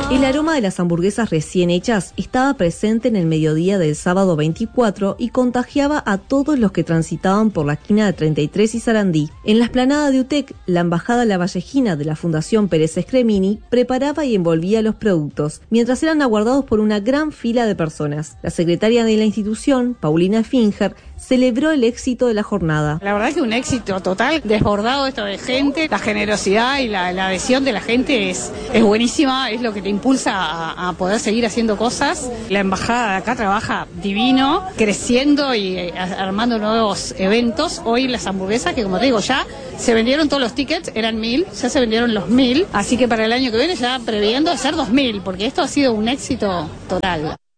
El aroma de las hamburguesas recién hechas estaba presente en el mediodía del sábado 24 y contagiaba a todos los que transitaban por la esquina de 33 y Sarandí. En la explanada de UTEC, la embajada lavallejina de la Fundación Pérez Scremini preparaba y envolvía los productos, mientras eran aguardados por una gran fila de personas. La secretaria de la institución, Paulina Finger, celebró el éxito de la jornada. La verdad que un éxito total, desbordado esto de gente, la generosidad y la adhesión de la gente es buenísima, es lo que te impulsa a poder seguir haciendo cosas. La embajada de acá trabaja divino, creciendo y armando nuevos eventos. Hoy las hamburguesas, que como te digo, ya se vendieron todos los tickets, eran 1000, ya se vendieron los 1000, así que para el año que viene ya previendo hacer 2000, porque esto ha sido un éxito total.